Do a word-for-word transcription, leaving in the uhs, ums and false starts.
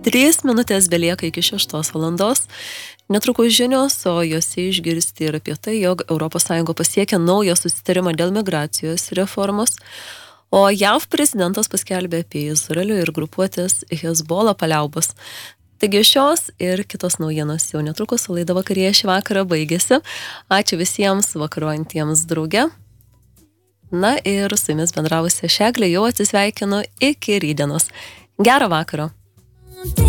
Trys minutės belieka iki šeštos valandos. Netrukus žinios, o jose išgirsti ir apie tai, jog Europos Sąjunga pasiekė naują susitarimą dėl migracijos reformos, o J A V prezidentas paskelbė apie Izraelio ir grupuotės Hezbollah paliaubas. Taigi šios ir kitos naujienos jau netrukus, laida vakarėje šį vakarą baigėsi. Ačiū visiems vakaruojantiems drauge. Na ir su jumis bendravusi Šeglė jau atsisveikinu iki rytdienos. Gerą vakarą.